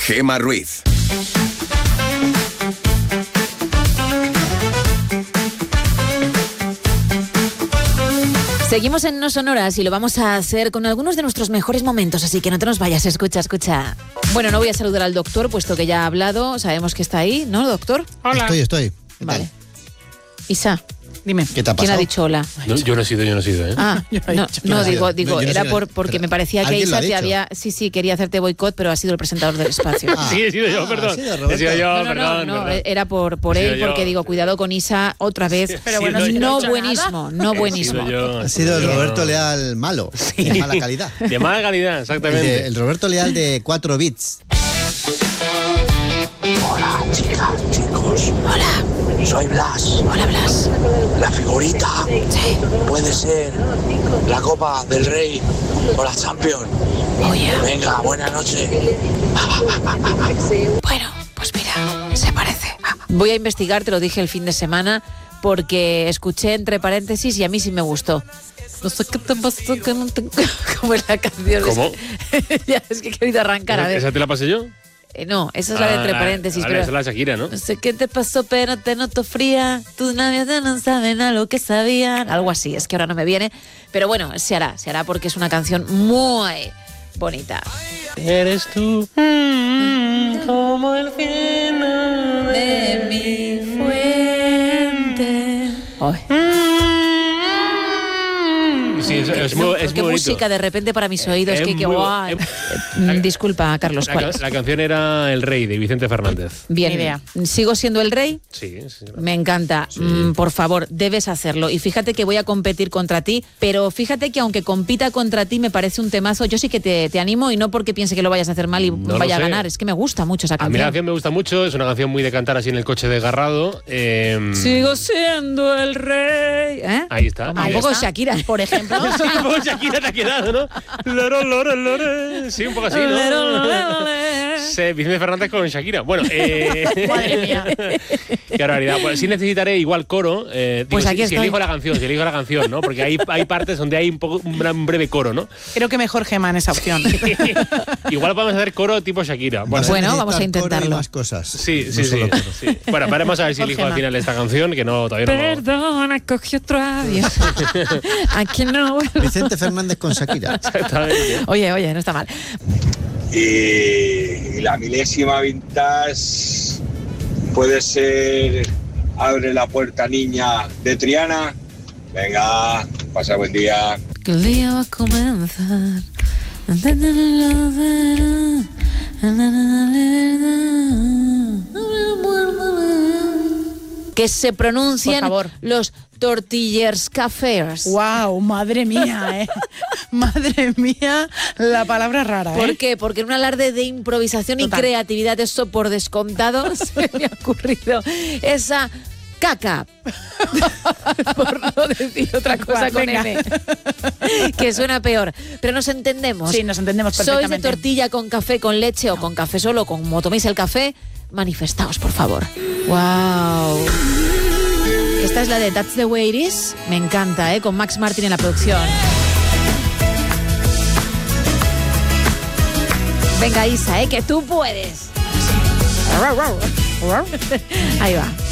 Gemma Ruiz. Seguimos en No Sonoras y lo vamos a hacer con algunos de nuestros mejores momentos, así que no te nos vayas, escucha. Bueno, no voy a saludar al doctor, puesto que ya ha hablado, sabemos que está ahí, ¿no, doctor? Hola. Estoy. Vale. Isa, dime. ¿Qué te ha pasado? ¿quién ha dicho hola? No, yo no he sido, ¿eh? Ah, no, digo, yo era no sé, porque pero me parecía que ¿alguien lo Isa ha te dicho? había... Sí, quería hacerte boicot, pero ha sido el presentador del espacio. Sí, he sido yo, perdón. ha sido He Roberto. sido yo, No, perdón. era por He sido él, yo. porque digo, cuidado con Isa otra vez. Pero bueno, si no no he hecho buenísimo, no buenísimo. Ha sido el Roberto Leal malo, de mala calidad. De mala calidad, exactamente. El Roberto Leal de 4 bits. Hola, chicas, chicos. Hola, Soy Blas. hola Blas. La figurita Sí, puede ser la Copa del Rey o la Champions. oye. Venga, buenas noches. Bueno, pues mira, se parece. Voy a investigar, te lo dije el fin de semana, porque escuché entre paréntesis y a mí sí me gustó. No sé qué te pasó, que no te... ¿Cómo es la canción? ¿Cómo? Ya, es que he querido arrancar, a ver. ¿Esa te la pasé yo? No, esa es la de entre paréntesis, Vale, pero... esa es la Shakira, ¿no? No sé qué te pasó, pero te noto fría. Tus labios ya no saben a lo que sabían. Algo así, es que ahora no me viene. Pero bueno, se hará porque es una canción muy bonita. Eres tú como el cielo De mi fuente. Sí, es muy Qué bonito. música de repente para mis oídos. Es Que muy- guay. Disculpa, Carlos, ¿cuál es? La canción era El Rey, de Vicente Fernández. Bien, Ni idea. ¿sigo siendo el rey? Sí. Me encanta. Por favor, debes hacerlo. Y fíjate que voy a competir contra ti, pero fíjate que aunque compita contra ti me parece un temazo. Yo sí que te animo y no porque piense que lo vayas a hacer mal y No lo vaya a sé. ganar. Es que me gusta mucho esa A mí canción. la canción me gusta mucho, es una canción muy de cantar así en el coche desgarrado. Sigo siendo el rey. ¿Eh? Ahí está. Un ahí poco está. Shakira. Por ejemplo. Sí, un poco Shakira te ha quedado, ¿no? Lore, lore. Sí, un poco así, ¿no? Sí, Vicente Fernández con Shakira. Bueno, Madre mía. qué barbaridad. Pues sí necesitaré igual coro. Pues aquí si estoy. elijo la canción, ¿no? Porque hay partes donde hay un breve coro, ¿no? Creo que mejor Gemma en esa opción. Igual podemos hacer coro tipo Shakira. Vas Bueno, vamos a necesitar coro intentarlo. y más cosas. Sí, No sí. solo coro. Sí. Bueno, veremos a ver si elijo al Gemma. final esta canción, que no todavía no. Perdona, cogí otro avión. Aquí no vuelvo. Vicente Fernández con Shakira. Exactamente. Oye, no está mal. Y la milésima vintage puede ser Abre la puerta, niña, de Triana. Venga, pasa buen día. Que el día va a comenzar. Que se pronuncian Por favor. los tortillers cafés. Wow, madre mía, Madre mía, la palabra rara, ¿Por qué? Porque en un alarde de improvisación Total. y creatividad, eso por descontado, se me ha ocurrido esa caca. Por no decir otra cosa con Venga. M. Que suena peor. Pero nos entendemos. Sí, nos entendemos ¿Sois de perfectamente. tortilla con café, con leche o con café solo? Como toméis el café, manifestaos, por favor. ¡Wow! Esta es la de That's the Way It Is. Me encanta, con Max Martin en la producción. Venga, Isa, que tú puedes. Ahí va.